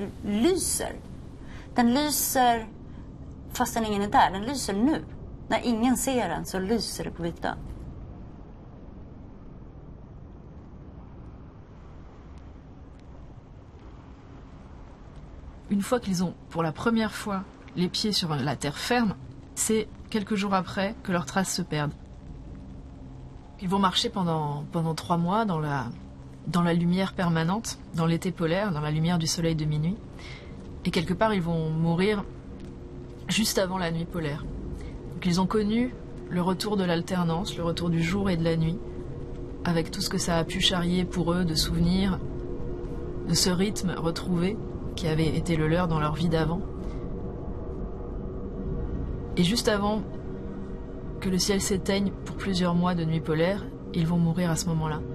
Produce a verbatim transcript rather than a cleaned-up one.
lyser. Den lyser fastän ingen är där. Den lyser nu. När ingen ser den så lyser det på vitan. Une fois qu'ils ont pour la première fois les pieds sur la terre ferme, c'est quelques jours après que leurs traces se perdent. Ils vont marcher pendant, pendant trois mois dans la, dans la lumière permanente, dans l'été polaire, dans la lumière du soleil de minuit. Et quelque part, ils vont mourir juste avant la nuit polaire. Donc ils ont connu le retour de l'alternance, le retour du jour et de la nuit, avec tout ce que ça a pu charrier pour eux de souvenirs, de ce rythme retrouvé qui avait été le leur dans leur vie d'avant. Et juste avant que le ciel s'éteigne pour plusieurs mois de nuit polaire, ils vont mourir à ce moment-là.